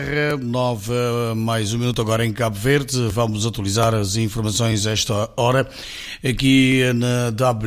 9 mais um minuto agora em Cabo Verde. Vamos atualizar as informações a esta hora aqui na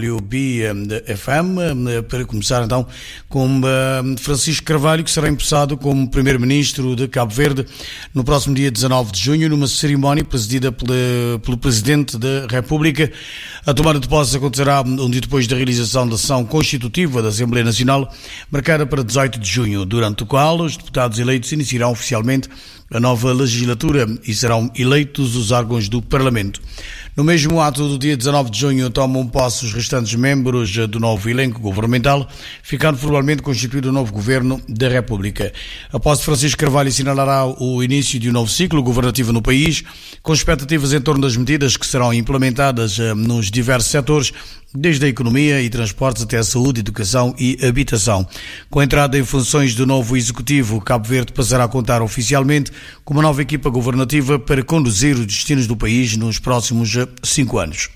WB-FM. Para começar então com Francisco Carvalho, que será empossado como Primeiro-Ministro de Cabo Verde no próximo dia 19 de junho, numa cerimónia presidida pelo Presidente da República. A tomada de posse acontecerá um dia depois da realização da sessão constitutiva da Assembleia Nacional, marcada para 18 de junho, durante o qual os deputados eleitos iniciarão oficialmente a nova legislatura e serão eleitos os órgãos do Parlamento. No mesmo ato do dia 19 de junho tomam posse os restantes membros do novo elenco governamental, ficando formalmente constituído o novo Governo da República. A posse de Francisco Carvalho assinalará o início de um novo ciclo governativo no país, com expectativas em torno das medidas que serão implementadas nos diversos setores, desde a economia e transportes até a saúde, educação e habitação. Com a entrada em funções do novo Executivo, Cabo Verde passará a contar oficialmente com uma nova equipa governativa para conduzir os destinos do país nos próximos 5 anos.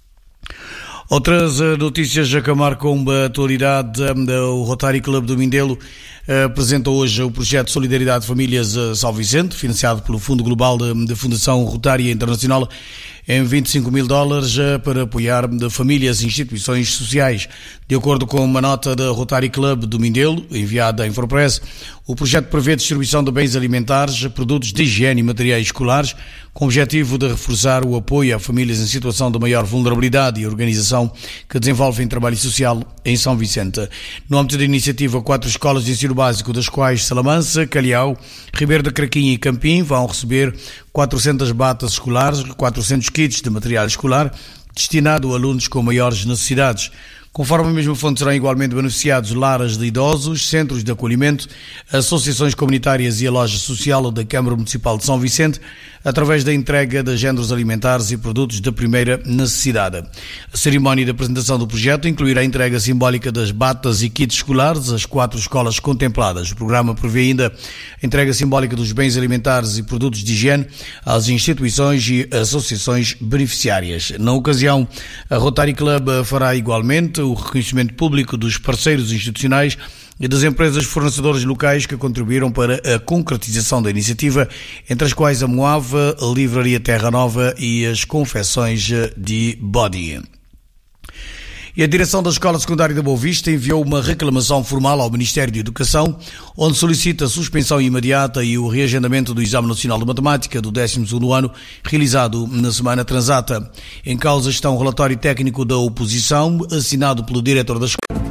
Outras notícias que marcam a atualidade. O Rotary Club do Mindelo apresenta hoje o projeto de Solidariedade de Famílias São Vicente, financiado pelo Fundo Global da Fundação Rotária Internacional, em $25 mil para apoiar famílias e instituições sociais. De acordo com uma nota da Rotary Club do Mindelo, enviada à Infopress, o projeto prevê a distribuição de bens alimentares, produtos de higiene e materiais escolares, com o objetivo de reforçar o apoio a famílias em situação de maior vulnerabilidade e organização que desenvolvem trabalho social em São Vicente. No âmbito da iniciativa, 4 escolas de ensino básico, das quais Salamanca, Calhau, Ribeiro da Craquinha e Campim, vão receber 400 batas escolares, 400 kits de material escolar destinado a alunos com maiores necessidades. Conforme a mesma fonte, serão igualmente beneficiados lares de idosos, centros de acolhimento, associações comunitárias e a loja social da Câmara Municipal de São Vicente, através da entrega de géneros alimentares e produtos de primeira necessidade. A cerimónia de apresentação do projeto incluirá a entrega simbólica das batas e kits escolares às 4 escolas contempladas. O programa prevê ainda a entrega simbólica dos bens alimentares e produtos de higiene às instituições e associações beneficiárias. Na ocasião, a Rotary Club fará igualmente o reconhecimento público dos parceiros institucionais e das empresas fornecedoras locais que contribuíram para a concretização da iniciativa, entre as quais a Moava, a Livraria Terra Nova e as confecções de Body. E a direção da Escola Secundária da Boa Vista enviou uma reclamação formal ao Ministério da Educação, onde solicita a suspensão imediata e o reagendamento do Exame Nacional de Matemática do 12º ano, realizado na semana transata. Em causa está um relatório técnico da oposição, assinado pelo diretor da escola.